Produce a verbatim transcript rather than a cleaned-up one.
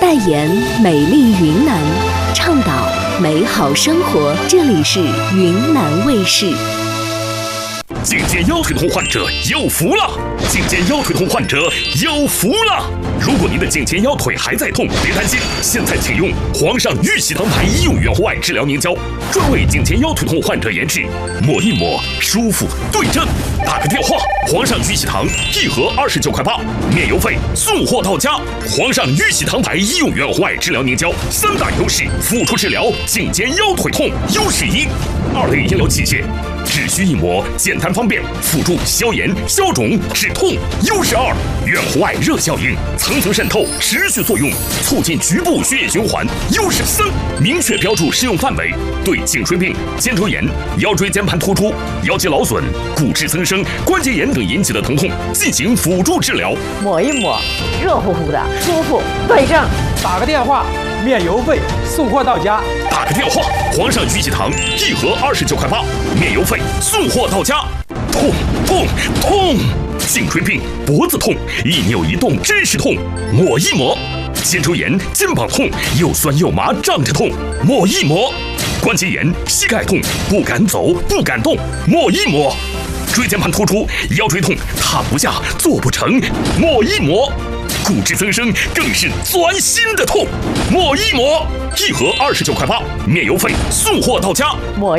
代言美丽云南，倡导美好生活。这里是云南卫视。 颈肩腰腿痛患者有福了！颈肩腰腿痛患者有福了！如果您的颈肩腰腿还在痛，别担心，现在请用皇上玉玺堂牌医用原外治疗凝胶，专为颈肩腰腿痛患者研制，抹一抹舒服对症。打个电话，皇上玉玺堂一盒二十九块八，免邮费，送货到家。皇上玉玺堂牌医用原外治疗凝胶，三大优势，辅助治疗颈肩腰腿痛。优势一，二类医疗器械。只需一抹，简单方便，辅助消炎、消肿、止痛。优势二，远红外热效应，层层渗透，持续作用，促进局部血液循环。优势三，明确标注适用范围，对颈椎病、肩周炎、腰椎间盘突出、腰肌劳损、骨质增生、关节炎等引起的疼痛进行辅助治疗。 抹一抹，热乎乎的，舒服对症。 打个电话，免邮费，送货到家。 打个电话，皇上玉玺堂一盒二十九块八，免邮费，送货到家。痛痛痛！颈椎病、脖子痛，一扭一动真是痛，抹一抹。肩周炎、肩膀痛，又酸又麻胀着痛，抹一抹。关节炎、膝盖痛，不敢走不敢动，抹一抹。椎间盘突出、腰椎痛，躺不下坐不成，抹一抹。骨质增生更是钻心的痛，抹一抹。一盒二十九块八，免邮费，送货到家。 抹